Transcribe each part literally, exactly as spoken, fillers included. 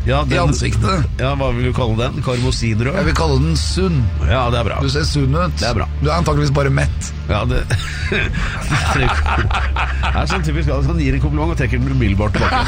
ja, den, i ansiktet. Ja, hva vil du kalle den? Karmosinrød? Jeg vil kalle den sunn. Ja, det er bra. Du ser sunn ut. Det er bra. Du er antageligvis bare mett. Ja, det Det er sånn typisk at han gir en kompliment og trekker den umiddelbart tilbake.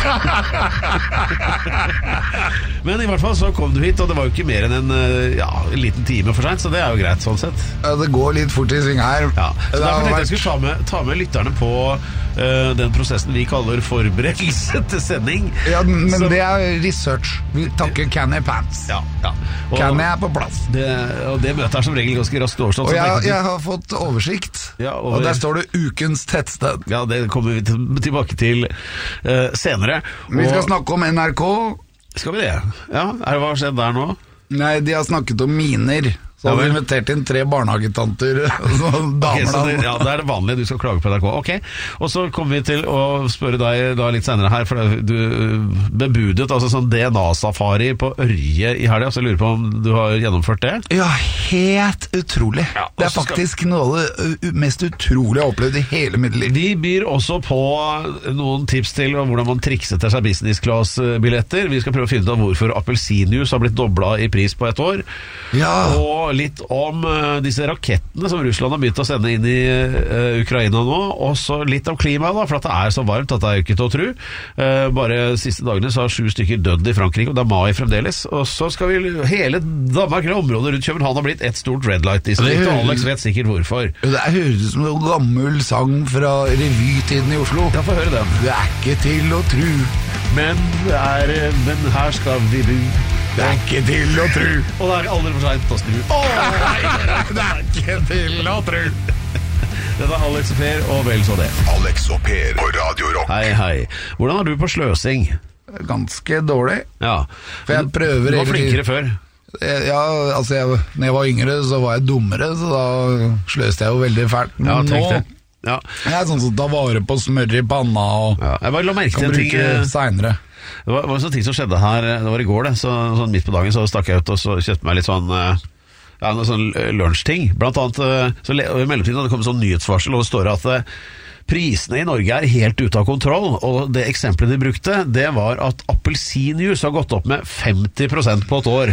Men i hvert fall så kom du hit, og det var jo ikke mer enn en, ja, en liten time for sent, så det er jo greit sånn sett. Ja, det går litt fort i sving her. Ja, så det derfor tenkte vært... jeg skulle ta med, ta med lytterne på uh, den prosessen vi kaller forberedelse til sending. Ja, men så... det er research. Vi takker Canny Pants. Ja, ja. Og Canny er på plass. Det, og det møtet er som regel ganske raskt overstått. Og jeg, jeg har fått oversikt, ja, over... og der står det ukens tettsted. Ja, det kommer vi tilbake til uh, senere. Vi skal og... snakke om N R K. Skal vi det? Ja, er det hva har skjedd der nå? Nei, de har snakket om miner. Så har vi invitert inn tre barnehagetanter. Okay, så det, ja, det er det vanlige, du skal klage på N R K. Ok, og så kommer vi til å spørre deg da litt senere her, for du bebudet altså sånn D N A-safari på Ørje i helga, så jeg lurer på om du har gjennomført det? Ja, helt utrolig. Ja, det er faktisk skal... noe av det mest utrolig jeg har opplevd i hele mitt liv. Vi byr også på noen tips til hvordan man trikser til seg business class-billetter. Vi skal prøve å finne ut av hvorfor appelsinjuice har blitt doblet i pris på et år. Ja. Og litt om uh, disse rakettene som Russland har begynt å sende inn i uh, Ukraina nå, og så litt om klimaet da, for at det er så varmt at det er jo ikke til å tro. Uh, bare siste dagene så har sju stykker dødd i Frankrike, og det er mai fremdeles. Og så skal vi, hele Danmark, området rundt København har blitt et stort red light distrikt, og Alex vet sikkert hvorfor. Det høres ut som en gammel sang fra revytiden i Oslo. Ja, få høre den. Det er ikke til å tro, men, det er, men her skal vi bo. Det er ikke til å tro. Og det er aldri for sent å snu. Oh, det er ikke til å tro. Det er Alex og Per, og vel så det. Alex og Per på Radio Rock. Hei, hei. Hvordan er du på sløsing? Ganske dårlig. Ja. For jeg prøver... Du var flinkere før. Ja, altså, jeg, når jeg var yngre, så var jeg dummere, så da sløste jeg jo veldig fælt. Men ja, nå... Ja. Jeg er sånn som tar vare på smør i panna og ja, jeg bare la merke til kan bruke det senere. Det var, var sånne ting som skjedde her. Det var i går det, så, sånn midt på dagen så stakk jeg ut og så kjøpte meg litt sånn ja, noe sånn lunsjting. Blant annet så i mellomtiden hadde det kommet sånn nyhetsvarsel, og det står at prisene i Norge er helt ute av kontroll, og det eksempelet de brukte, det var at appelsinjuice har gått opp med femti prosent på et år.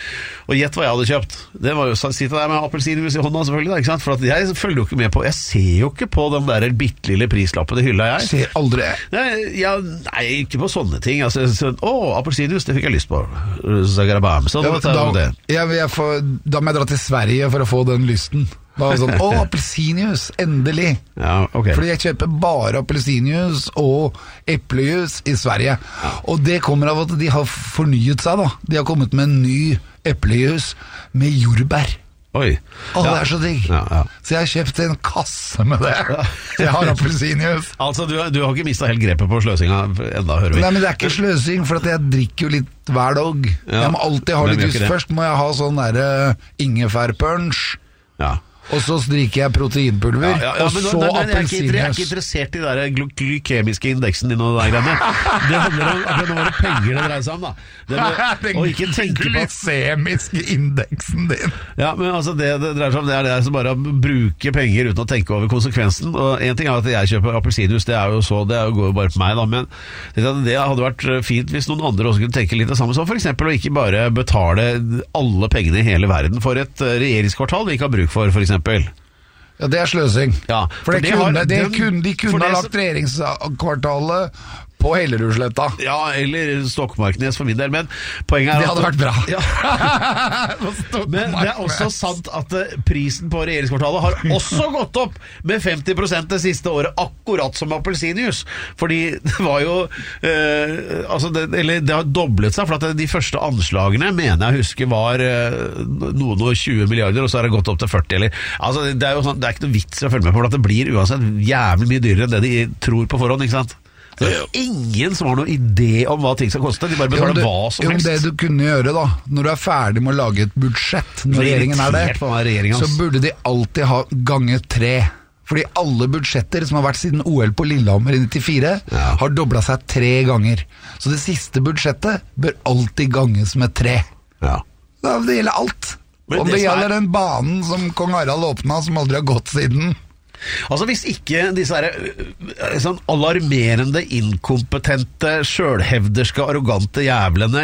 Og gjett hva jeg hadde kjøpt. Det var jo å sitte der med appelsinjuice i hånda selvfølgelig da, ikke sant? For at jeg følger jo ikke med på, jeg ser jo ikke på den der bittelille prislappen i hylla jeg. Ser aldri. Nei, ja, nei, ikke på sånne ting. Altså, sånn, å, appelsinjuice, det fikk jeg lyst på. Så jeg bam, så ja, da, da, jeg, jeg får, da må jeg dra til Sverige for å få den lysten. Da var det sånn, å, appelsinjuice, endelig. Ja, ok. Fordi jeg kjøper bare appelsinjuice og eplejus i Sverige. Ja. Og det kommer av at de har fornyet seg da. De har kommet med en ny eplejus med jordbær. Oi. Å, det er så digg. Ja, ja. Så jeg har kjøpt en kasse med det. Så jeg har appelsinjuice. Altså, du, du har ikke mistet helt grepet på sløsinga enda, hører vi. Nei, men det er ikke sløsing, for at jeg drikker jo litt hver dag. Ja. Jeg må alltid ha litt jus. Først må jeg ha sånn der uh, ingefærpunch. Ja. Og så drikker jeg proteinpulver, ja, ja, ja, og så appelsinjuice. Jeg er ikke interessert i den glykemiske indeksen din og det der greiene. Det handler om at det var det penger det dreier seg om, da. Det med, den glykemiske indeksen din. Ja, men altså det det dreier seg om, det er det som bare å bruke penger uten å tenke over konsekvensen. Og en ting er at jeg kjøper appelsinjuice, det er jo så, det går jo bare på meg, da. Men det hadde vært fint hvis noen andre også kunne tenke litt det samme, som for eksempel å ikke bare betale alle pengene i hele verden for et regjeringskvartal vi ikke har bruk for, for eksempel. Ja, det er sløsing. Ja, for, for det kunne, det kunne, de kunne ha lagt regjeringskvartalet på Hellerudsletta. Ja, eller Stokmarknes for min del, men poenget er det hadde at, vært bra. Ja. Men det er også sant at prisen på regjeringskvartalet har også gått opp med femti prosent det siste året, akkurat som appelsinjuice. Fordi det var jo eh, altså det, eller det har doblet seg, for at de første anslagene mener jeg husker var eh, noen og tjue milliarder, og så har det gått opp til førti, eller altså det er jo sånn, det er ikke noe vits å følge med på, for at det blir uansett jævlig mye dyrere enn det de tror på forhånd, ikke sant? Det er ingen som har noen idé om hva ting skal koste. De bare betaler jo, det, hva som helst. Jo, det du kunne gjøre da, når du er ferdig med å lage et budsjett, når regjeringen er det, så burde de alltid ha gange tre. Fordi alle budsjetter som har vært siden O L på Lillehammer i nittifire, ja, har doblet seg tre ganger. Så det siste budsjettet bør alltid ganges med tre. Ja. Det gjelder alt. Men om det, det gjelder er... den banen som Kong Harald åpnet, som aldri har gått siden. Altså hvis ikke disse her, sånn alarmerende, inkompetente, selvhevderske, arrogante jævlene